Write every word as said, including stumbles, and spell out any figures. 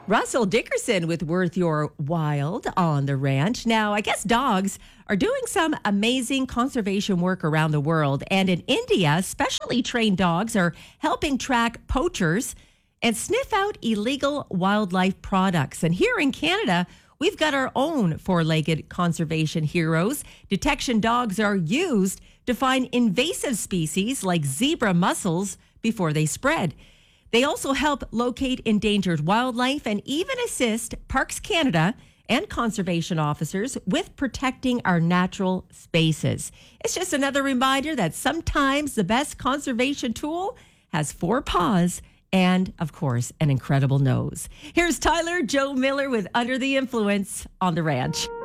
Russell Dickerson with Worth Your Wild on the ranch. Now, I guess dogs are doing some amazing conservation work around the world. And in India, specially trained dogs are helping track poachers and sniff out illegal wildlife products. And here in Canada, we've got our own four-legged conservation heroes. Detection dogs are used to find invasive species like zebra mussels before they spread. They also help locate endangered wildlife and even assist Parks Canada and conservation officers with protecting our natural spaces. It's just another reminder that sometimes the best conservation tool has four paws and, of course, an incredible nose. Here's Tyler Joe Miller with Under the Influence on the Ranch.